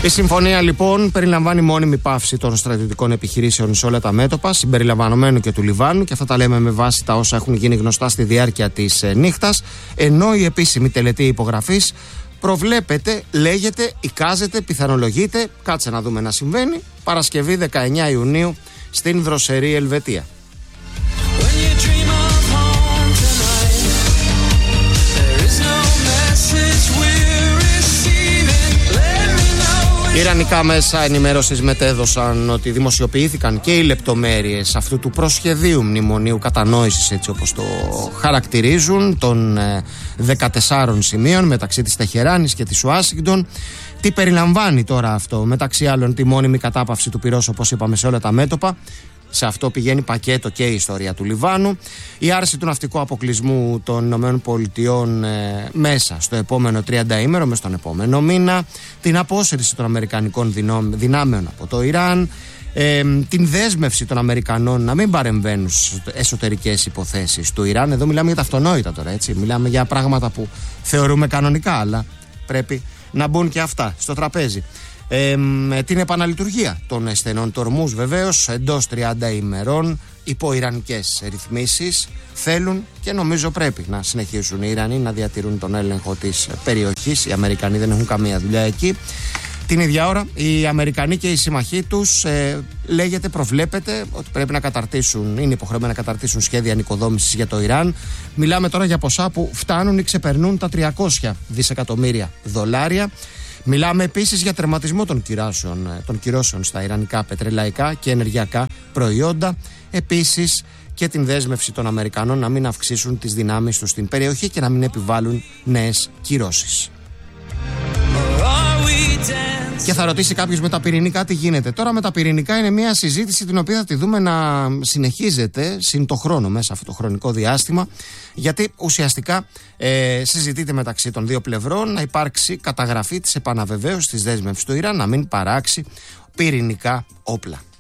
Η συμφωνία λοιπόν περιλαμβάνει μόνιμη πάυση των στρατιωτικών επιχειρήσεων σε όλα τα μέτωπα, συμπεριλαμβανομένου και του Λιβάνου, και αυτά τα λέμε με βάση τα όσα έχουν γίνει γνωστά στη διάρκεια της νύχτας. Ενώ η επίσημη τελετή υπογραφής προβλέπεται, λέγεται, εικάζεται, πιθανολογείται, κάτσε να δούμε να συμβαίνει, Παρασκευή 19 Ιουνίου στην Δροσερή, Ελβετία. Ιρανικά μέσα ενημέρωσης μετέδωσαν ότι δημοσιοποιήθηκαν και οι λεπτομέρειες αυτού του προσχεδίου μνημονίου κατανόησης, έτσι όπως το χαρακτηρίζουν, των 14 σημείων μεταξύ της Τεχεράνης και της Ουάσιγκτον. Τι περιλαμβάνει τώρα αυτό? Μεταξύ άλλων τη μόνιμη κατάπαυση του πυρός, όπως είπαμε, σε όλα τα μέτωπα. Σε αυτό πηγαίνει πακέτο και η ιστορία του Λιβάνου. Η άρση του ναυτικού αποκλεισμού των ΗΠΑ μέσα στο επόμενο 30ήμερο, μέσα στον επόμενο μήνα. Την απόσυρση των αμερικανικών δυνάμεων από το Ιράν. Την δέσμευση των Αμερικανών να μην παρεμβαίνουν στις εσωτερικές υποθέσεις του Ιράν. Εδώ μιλάμε για τα αυτονόητα τώρα, έτσι. Μιλάμε για πράγματα που θεωρούμε κανονικά, αλλά πρέπει να μπουν και αυτά στο τραπέζι. Την επαναλειτουργία των στενών τορμούς, βεβαίως, εντός 30 ημερών, υπό ιρανικές ρυθμίσεις. Θέλουν και νομίζω πρέπει να συνεχίσουν οι Ιρανοί να διατηρούν τον έλεγχο της περιοχής. Οι Αμερικανοί δεν έχουν καμία δουλειά εκεί. Την ίδια ώρα οι Αμερικανοί και οι συμμαχοί τους προβλέπεται ότι πρέπει να καταρτήσουν, είναι υποχρεωμένοι να καταρτήσουν σχέδια ανοικοδόμησης για το Ιράν. Μιλάμε τώρα για ποσά που φτάνουν ή ξεπερνούν τα 300 δισεκατομμύρια δολάρια. Μιλάμε επίσης για τερματισμό των κυρώσεων στα ιρανικά πετρελαϊκά και ενεργειακά προϊόντα. Επίσης και την δέσμευση των Αμερικανών να μην αυξήσουν τις δυνάμεις τους στην περιοχή και να μην επιβάλλουν νέες κυρώσεις. Και θα ρωτήσει κάποιος, με τα πυρηνικά τι γίνεται? Τώρα με τα πυρηνικά είναι μια συζήτηση την οποία θα τη δούμε να συνεχίζεται συν το χρόνο, μέσα αυτό το χρονικό διάστημα, γιατί ουσιαστικά συζητείται μεταξύ των δύο πλευρών να υπάρξει καταγραφή της επαναβεβαίωσης της δέσμευσης του Ιράν να μην παράξει πυρηνικά όπλα.